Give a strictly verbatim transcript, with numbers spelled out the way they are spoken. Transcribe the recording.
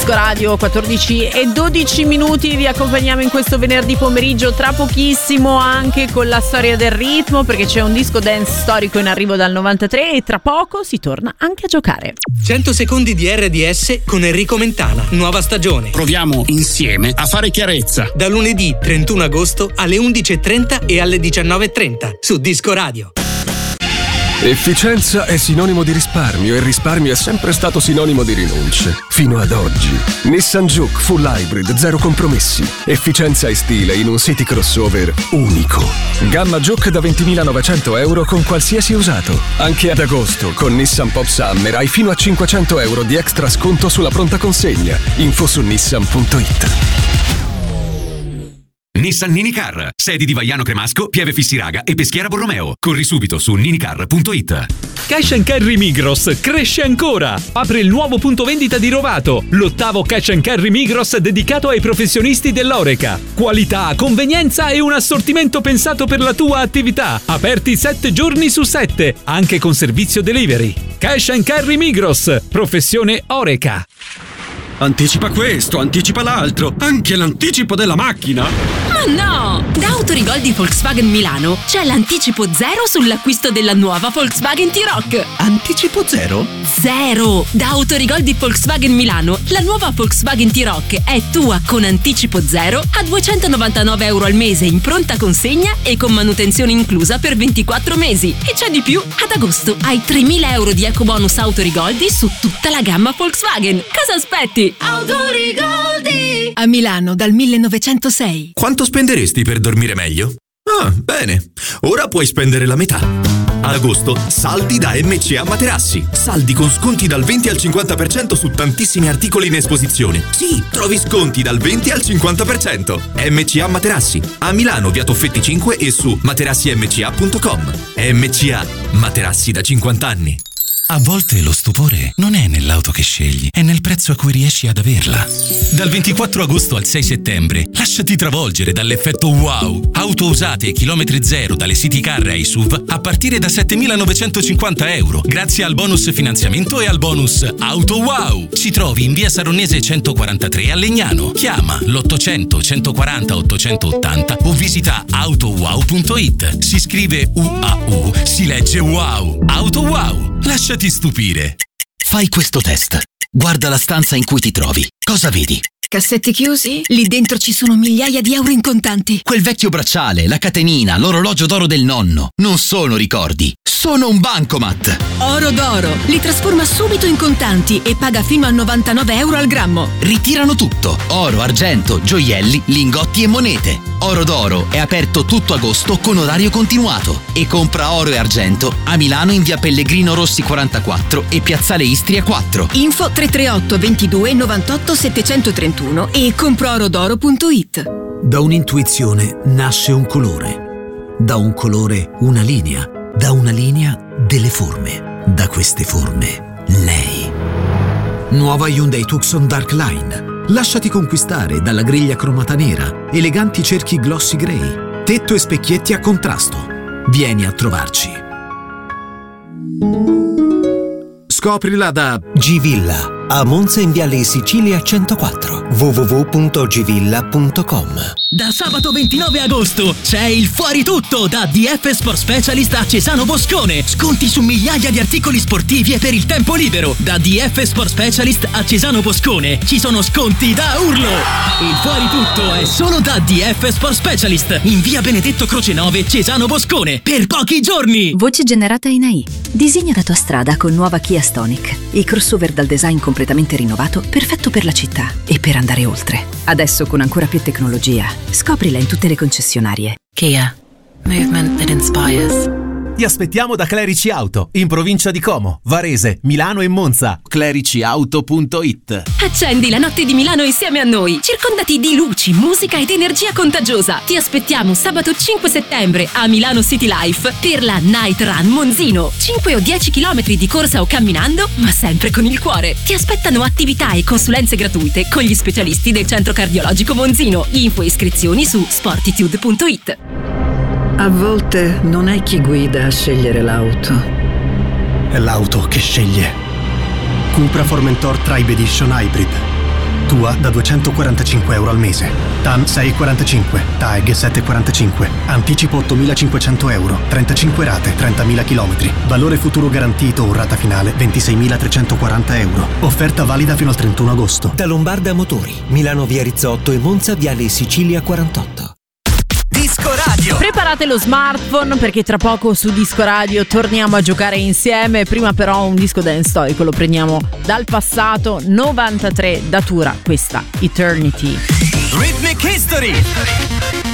Disco Radio, quattordici e dodici minuti, vi accompagniamo in questo venerdì pomeriggio, tra pochissimo anche con la storia del ritmo, perché c'è un disco dance storico in arrivo dal novantatré e tra poco si torna anche a giocare. cento secondi di R D S con Enrico Mentana, nuova stagione. Proviamo insieme a fare chiarezza. Da lunedì trentuno agosto alle undici e trenta e alle diciannove e trenta su Disco Radio. Efficienza è sinonimo di risparmio e il risparmio è sempre stato sinonimo di rinunce. Fino ad oggi. Nissan Juke Full Hybrid, zero compromessi. Efficienza e stile in un city crossover unico. Gamma Juke da ventimilanovecento euro con qualsiasi usato. Anche ad agosto con Nissan Pop Summer hai fino a cinquecento euro di extra sconto sulla pronta consegna. Info su nissan punto it. Nissan Ninicar, sedi di Vaiano Cremasco, Pieve Fissiraga e Peschiera Borromeo. Corri subito su ninicar punto it. Cash and Carry Migros cresce ancora. Apre il nuovo punto vendita di Rovato, l'ottavo Cash and Carry Migros dedicato ai professionisti dell'Oreca. Qualità, convenienza e un assortimento pensato per la tua attività. Aperti sette giorni su sette, anche con servizio delivery. Cash and Carry Migros, professione Oreca. Anticipa questo, anticipa l'altro, anche l'anticipo della macchina. Ma no! Da Autorigol di Volkswagen Milano c'è l'anticipo zero sull'acquisto della nuova Volkswagen T-Roc. Anticipo zero? Zero! Da Autorigol di Volkswagen Milano la nuova Volkswagen T-Roc è tua con anticipo zero a duecentonovantanove euro al mese in pronta consegna e con manutenzione inclusa per ventiquattro mesi. E c'è di più! Ad agosto hai tremila euro di ecobonus Autorigoldi su tutta la gamma Volkswagen. Cosa aspetti? Autorigoldi a Milano dal millenovecentosei. Quanto spenderesti per dormire meglio? Ah, bene. Ora puoi spendere la metà. Ad agosto, saldi da M C A Materassi. Saldi con sconti dal venti al cinquanta per cento su tantissimi articoli in esposizione. Sì, trovi sconti dal venti al cinquanta per cento. M C A Materassi. A Milano, via Toffetti cinque e su materassi m c a punto com. M C A. Materassi da cinquanta anni. A volte lo stupore non è nell'auto che scegli, è nel prezzo a cui riesci ad averla. Dal ventiquattro agosto al sei settembre, lasciati travolgere dall'effetto wow. Auto usate e chilometri zero dalle City Car e i S U V a partire da settemilanovecentocinquanta euro, grazie al bonus finanziamento e al bonus Auto Wow. Ci trovi in via Saronnese centoquarantatré a Legnano. Chiama l'ottocento centoquaranta ottocentottanta o visita autowow punto it. Si scrive U A U, si legge wow. Auto Wow. Lasciati stupire. Fai questo test. Guarda la stanza in cui ti trovi. Cosa vedi? Cassetti chiusi? Lì dentro ci sono migliaia di euro in contanti. Quel vecchio bracciale, la catenina, l'orologio d'oro del nonno. Non sono ricordi, sono un bancomat. Oro d'oro. Li trasforma subito in contanti e paga fino a novantanove euro al grammo. Ritirano tutto. Oro, argento, gioielli, lingotti e monete. Oro d'oro è aperto tutto agosto con orario continuato. E compra oro e argento a Milano in via Pellegrino Rossi quarantaquattro e piazzale Istria quattro. Info tre tre otto ventidue novantotto settecentotrentuno e comproorodoro punto it. Da un'intuizione nasce un colore. Da un colore una linea. Da una linea delle forme. Da queste forme lei. Nuova Hyundai Tucson Dark Line. Lasciati conquistare dalla griglia cromata nera, eleganti cerchi glossy grey, tetto e specchietti a contrasto. Vieni a trovarci. Scoprila da G-Villa a Monza in Viale Sicilia centoquattro. w w w punto g villa punto com. Da sabato ventinove agosto c'è il Fuori Tutto da D F Sport Specialist a Cesano Boscone. Sconti su migliaia di articoli sportivi e per il tempo libero. Da D F Sport Specialist a Cesano Boscone ci sono sconti da urlo. Il Fuori Tutto è solo da D F Sport Specialist in via Benedetto Croce nove, Cesano Boscone, per pochi giorni. Voce generata in A I. Disegna la tua strada con nuova Kia Stonic. Il crossover dal design completamente rinnovato, perfetto per la città e per andare oltre. Adesso con ancora più tecnologia. Scoprila in tutte le concessionarie. Kia. Movement that inspires. Ti aspettiamo da Clerici Auto, in provincia di Como, Varese, Milano e Monza. clerici auto punto it. Accendi la notte di Milano insieme a noi, circondati di luci, musica ed energia contagiosa. Ti aspettiamo sabato cinque settembre a Milano City Life per la Night Run Monzino. cinque o dieci chilometri di corsa o camminando, ma sempre con il cuore. Ti aspettano attività e consulenze gratuite con gli specialisti del Centro Cardiologico Monzino. Info e iscrizioni su sportitude punto it. A volte non è chi guida a scegliere l'auto. È l'auto che sceglie. Cupra Formentor Tribe Edition Hybrid. Tua da duecentoquarantacinque euro al mese. T A M sei virgola quarantacinque, T A E G sette virgola quarantacinque. Anticipo ottomilacinquecento euro, trentacinque rate, trentamila chilometri. Valore futuro garantito o rata finale ventiseimilatrecentoquaranta euro. Offerta valida fino al trentuno agosto. Da Lombarda Motori, Milano via Rizzotto e Monza viale Sicilia quarantotto. Disco Radio. Preparate lo smartphone perché tra poco su Disco Radio torniamo a giocare insieme. Prima però un disco dance storico lo prendiamo dal passato, novantatré, datura questa Eternity. Rhythmic History.